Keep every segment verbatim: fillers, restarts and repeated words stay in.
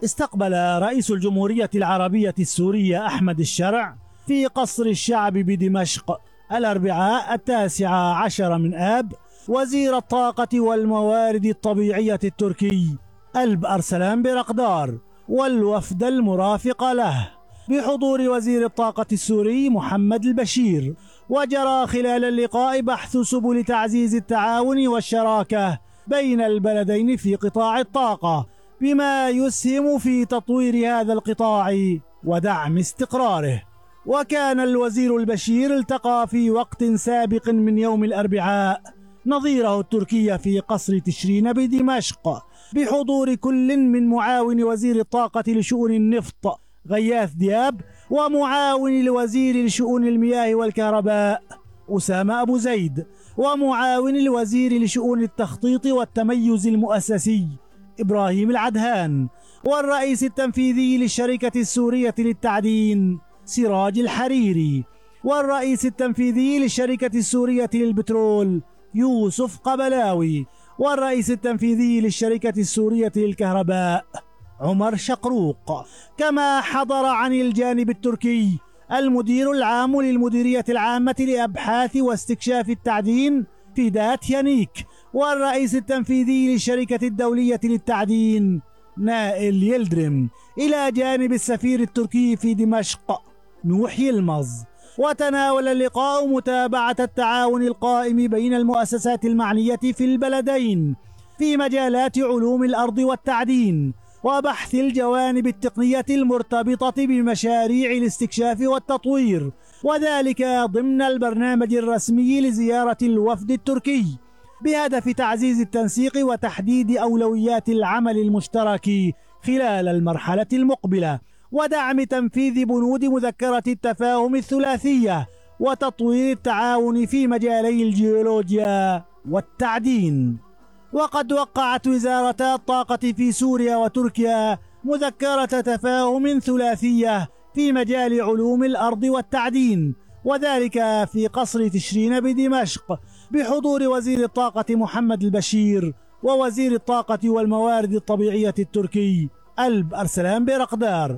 استقبل رئيس الجمهورية العربية السورية أحمد الشرع في قصر الشعب بدمشق الأربعاء التاسع عشر من آب وزير الطاقة والموارد الطبيعية التركي ألب أرسلان بيرقدار والوفد المرافق له بحضور وزير الطاقة السوري محمد البشير. وجرى خلال اللقاء بحث سبل تعزيز التعاون والشراكة بين البلدين في قطاع الطاقة بما يسهم في تطوير هذا القطاع ودعم استقراره. وكان الوزير البشير التقى في وقت سابق من يوم الأربعاء نظيره التركي في قصر تشرين بدمشق بحضور كل من معاون وزير الطاقة لشؤون النفط غياث دياب ومعاون الوزير لشؤون المياه والكهرباء أسامة أبو زيد ومعاون الوزير لشؤون التخطيط والتميز المؤسسي إبراهيم العدهان والرئيس التنفيذي للشركة السورية للتعدين سراج الحريري والرئيس التنفيذي للشركة السورية للبترول يوسف قبلاوي والرئيس التنفيذي للشركة السورية للكهرباء عمر شقروق. كما حضر عن الجانب التركي المدير العام للمديرية العامة لأبحاث واستكشاف التعدين فيدات يانيك والرئيس التنفيذي للشركة الدولية للتعدين نائل يلدرم إلى جانب السفير التركي في دمشق نوح يلمز. وتناول اللقاء متابعة التعاون القائم بين المؤسسات المعنية في البلدين في مجالات علوم الأرض والتعدين وبحث الجوانب التقنية المرتبطة بمشاريع الاستكشاف والتطوير، وذلك ضمن البرنامج الرسمي لزيارة الوفد التركي بهدف تعزيز التنسيق وتحديد أولويات العمل المشترك خلال المرحلة المقبلة ودعم تنفيذ بنود مذكرة التفاهم الثلاثية وتطوير التعاون في مجالي الجيولوجيا والتعدين. وقد وقعت وزارتا الطاقة في سوريا وتركيا مذكرة تفاهم ثلاثية في مجال علوم الأرض والتعدين، وذلك في قصر تشرين بدمشق بحضور وزير الطاقة محمد البشير ووزير الطاقة والموارد الطبيعية التركي ألب أرسلان بيرقدار.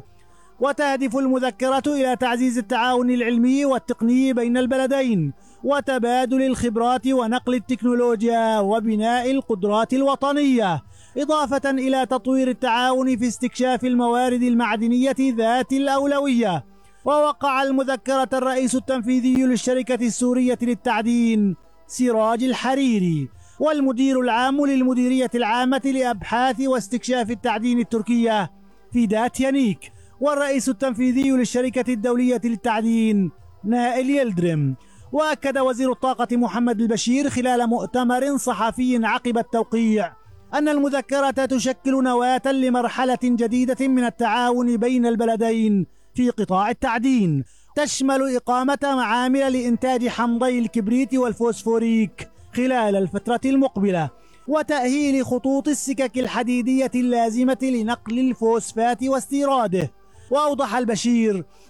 وتهدف المذكرة إلى تعزيز التعاون العلمي والتقني بين البلدين وتبادل الخبرات ونقل التكنولوجيا وبناء القدرات الوطنية، إضافة إلى تطوير التعاون في استكشاف الموارد المعدنية ذات الأولوية. ووقع المذكرة الرئيس التنفيذي للشركة السورية للتعدين سراج الحريري والمدير العام للمديرية العامة لأبحاث واستكشاف التعدين التركية فيدات يانيك والرئيس التنفيذي للشركة الدولية للتعدين نائل يلدرم. وأكد وزير الطاقة محمد البشير خلال مؤتمر صحفي عقب التوقيع أن المذكرة تشكل نواة لمرحلة جديدة من التعاون بين البلدين في قطاع التعدين، تشمل إقامة معامل لإنتاج حمضي الكبريت والفوسفوريك خلال الفترة المقبلة وتأهيل خطوط السكك الحديدية اللازمة لنقل الفوسفات واستيراده. وأوضح البشير